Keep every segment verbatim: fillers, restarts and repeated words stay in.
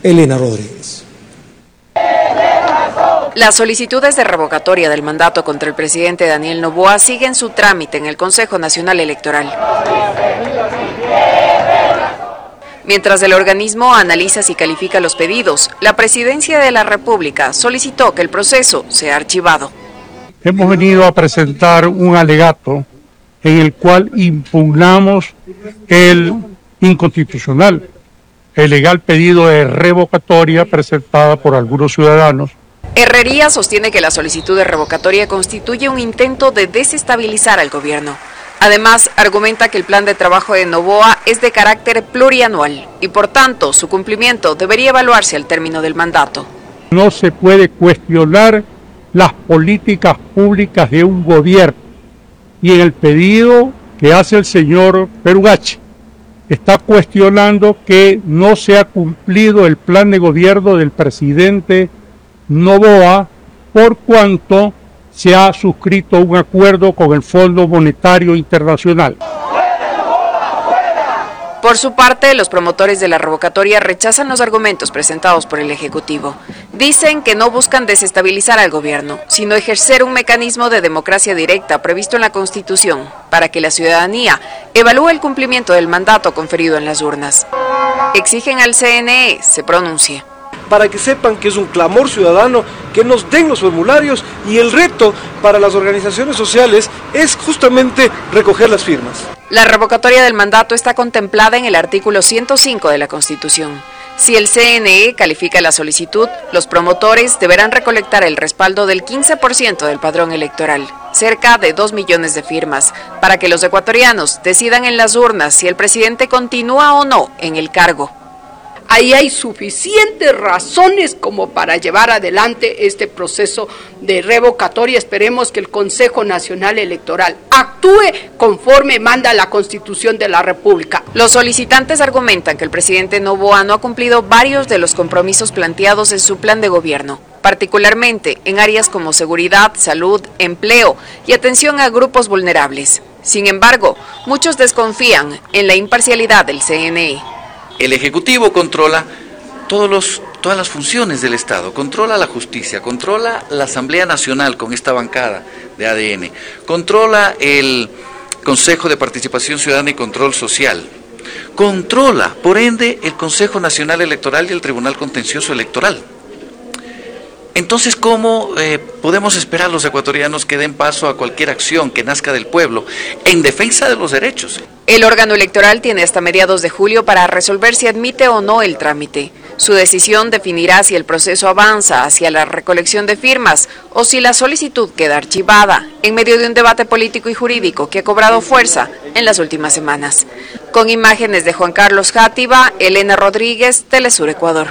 Elena Rodríguez. Las solicitudes de revocatoria del mandato contra el presidente Daniel Noboa siguen su trámite en el Consejo Nacional Electoral. Mientras el organismo analiza si califica los pedidos, la Presidencia de la República solicitó que el proceso sea archivado. Hemos venido a presentar un alegato en el cual impugnamos el inconstitucional, el legal pedido de revocatoria presentada por algunos ciudadanos. Herrería sostiene que la solicitud de revocatoria constituye un intento de desestabilizar al gobierno. Además, argumenta que el plan de trabajo de Noboa es de carácter plurianual y, por tanto, su cumplimiento debería evaluarse al término del mandato. No se puede cuestionar las políticas públicas de un gobierno, y en el pedido que hace el señor Perugachi está cuestionando que no se ha cumplido el plan de gobierno del presidente Noboa por cuanto se ha suscrito un acuerdo con el Fondo Monetario Internacional. Por su parte, los promotores de la revocatoria rechazan los argumentos presentados por el Ejecutivo. Dicen que no buscan desestabilizar al gobierno, sino ejercer un mecanismo de democracia directa previsto en la Constitución para que la ciudadanía evalúe el cumplimiento del mandato conferido en las urnas. Exigen al C N E se pronuncie. Para que sepan que es un clamor ciudadano, que nos den los formularios, y el reto para las organizaciones sociales es justamente recoger las firmas. La revocatoria del mandato está contemplada en el artículo ciento cinco de la Constitución. Si el C N E califica la solicitud, los promotores deberán recolectar el respaldo del quince por ciento del padrón electoral, cerca de dos millones de firmas, para que los ecuatorianos decidan en las urnas si el presidente continúa o no en el cargo. Ahí hay suficientes razones como para llevar adelante este proceso de revocatoria. Esperemos que el Consejo Nacional Electoral actúe conforme manda la Constitución de la República. Los solicitantes argumentan que el presidente Noboa no ha cumplido varios de los compromisos planteados en su plan de gobierno, particularmente en áreas como seguridad, salud, empleo y atención a grupos vulnerables. Sin embargo, muchos desconfían en la imparcialidad del C N E. El Ejecutivo controla todos los, todas las funciones del Estado, controla la justicia, controla la Asamblea Nacional con esta bancada de A D N, controla el Consejo de Participación Ciudadana y Control Social, controla, por ende, el Consejo Nacional Electoral y el Tribunal Contencioso Electoral. Entonces, ¿cómo eh, podemos esperar los ecuatorianos que den paso a cualquier acción que nazca del pueblo en defensa de los derechos? El órgano electoral tiene hasta mediados de julio para resolver si admite o no el trámite. Su decisión definirá si el proceso avanza hacia la recolección de firmas o si la solicitud queda archivada, en medio de un debate político y jurídico que ha cobrado fuerza en las últimas semanas. Con imágenes de Juan Carlos Játiva, Elena Rodríguez, Telesur Ecuador.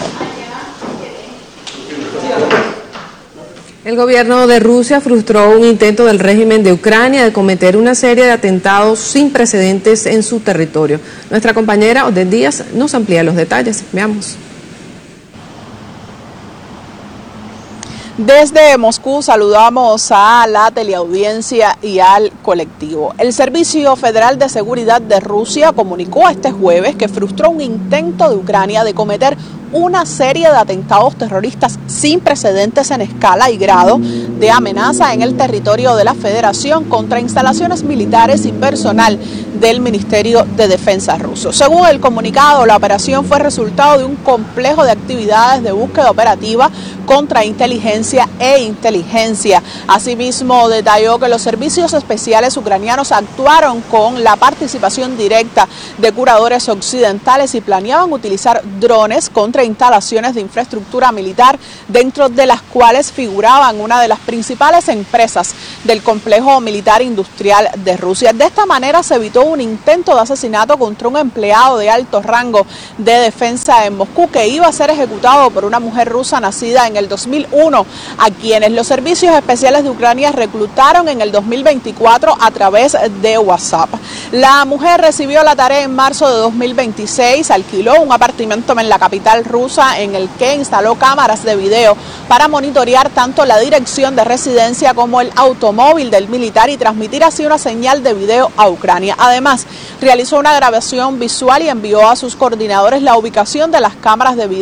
El gobierno de Rusia frustró un intento del régimen de Ucrania de cometer una serie de atentados sin precedentes en su territorio. Nuestra compañera Odette Díaz nos amplía los detalles. Veamos. Desde Moscú saludamos a la teleaudiencia y al colectivo. El Servicio Federal de Seguridad de Rusia comunicó este jueves que frustró un intento de Ucrania de cometer una serie de atentados terroristas sin precedentes en escala y grado de amenaza en el territorio de la Federación contra instalaciones militares y personal del Ministerio de Defensa ruso. Según el comunicado, la operación fue resultado de un complejo de actividades de búsqueda operativa contra inteligencia e inteligencia. Asimismo, detalló que los servicios especiales ucranianos actuaron con la participación directa de curadores occidentales y planeaban utilizar drones contra instalaciones de infraestructura militar, dentro de las cuales figuraban una de las principales empresas del complejo militar industrial de Rusia. De esta manera se evitó un intento de asesinato contra un empleado de alto rango de defensa en Moscú que iba a ser ejecutado por una mujer rusa nacida en el dos mil uno, a quienes los servicios especiales de Ucrania reclutaron en el dos mil veinticuatro a través de WhatsApp. La mujer recibió la tarea en marzo de dos mil veintiséis, alquiló un apartamento en la capital rusa en el que instaló cámaras de video para monitorear tanto la dirección de residencia como el automóvil del militar y transmitir así una señal de video a Ucrania. Además, realizó una grabación visual y envió a sus coordinadores la ubicación de las cámaras de video